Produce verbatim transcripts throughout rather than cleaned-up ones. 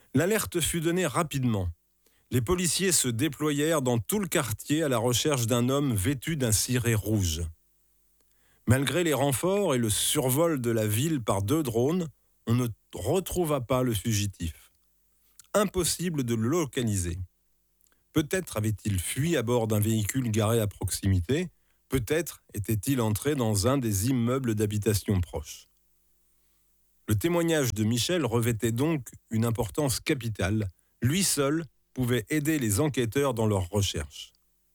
L'alerte fut donnée rapidement. Les policiers se déployèrent dans tout le quartier à la recherche d'un homme vêtu d'un ciré rouge. Malgré les renforts et le survol de la ville par deux drones, on ne retrouva pas le fugitif. Impossible de le localiser. Peut-être avait-il fui à bord d'un véhicule garé à proximité, peut-être était-il entré dans un des immeubles d'habitation proches. Le témoignage de Michel revêtait donc une importance capitale. Lui seul pouvait aider les enquêteurs dans leurs recherches.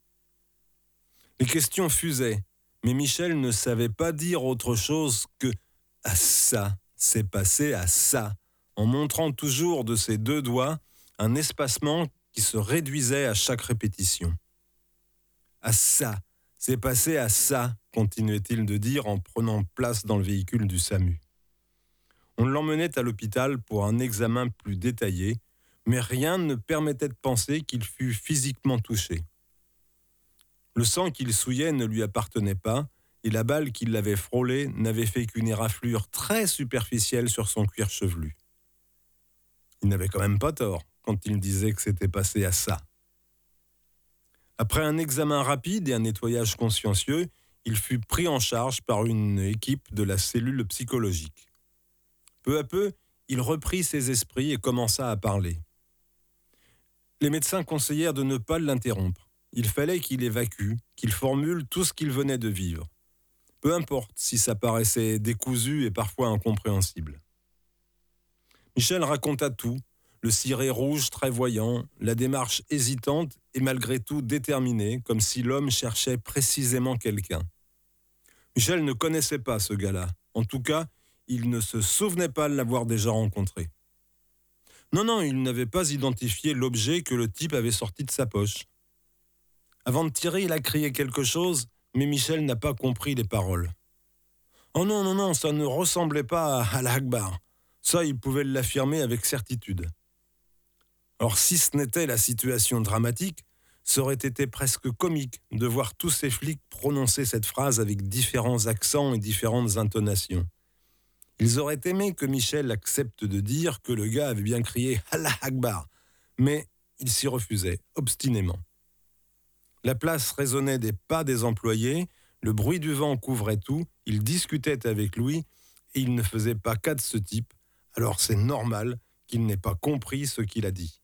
Les questions fusaient, mais Michel ne savait pas dire autre chose que « Ah ça, c'est passé à ça », en montrant toujours de ses deux doigts un espacement qui se réduisait à chaque répétition. « Ah ça, c'est passé à ça », continuait-il de dire en prenant place dans le véhicule du SAMU. On l'emmenait à l'hôpital pour un examen plus détaillé, mais rien ne permettait de penser qu'il fût physiquement touché. Le sang qu'il souillait ne lui appartenait pas, et la balle qui l'avait frôlé n'avait fait qu'une éraflure très superficielle sur son cuir chevelu. Il n'avait quand même pas tort quand il disait que c'était passé à ça. Après un examen rapide et un nettoyage consciencieux, il fut pris en charge par une équipe de la cellule psychologique. Peu à peu, il reprit ses esprits et commença à parler. Les médecins conseillèrent de ne pas l'interrompre. Il fallait qu'il évacue, qu'il formule tout ce qu'il venait de vivre. Peu importe si ça paraissait décousu et parfois incompréhensible. Michel raconta tout, le ciré rouge très voyant, la démarche hésitante et malgré tout déterminée, comme si l'homme cherchait précisément quelqu'un. Michel ne connaissait pas ce gars-là. En tout cas, il ne se souvenait pas de l'avoir déjà rencontré. Non, non, il n'avait pas identifié l'objet que le type avait sorti de sa poche. Avant de tirer, il a crié quelque chose, mais Michel n'a pas compris les paroles. Oh non, non, non, ça ne ressemblait pas à Allah Akbar. Ça, il pouvait l'affirmer avec certitude. Alors, si ce n'était la situation dramatique, ça aurait été presque comique de voir tous ces flics prononcer cette phrase avec différents accents et différentes intonations. Ils auraient aimé que Michel accepte de dire que le gars avait bien crié « Allah Akbar », mais il s'y refusait, obstinément. La place résonnait des pas des employés, le bruit du vent couvrait tout, ils discutaient avec lui et il ne faisait pas cas de ce type, alors c'est normal qu'il n'ait pas compris ce qu'il a dit.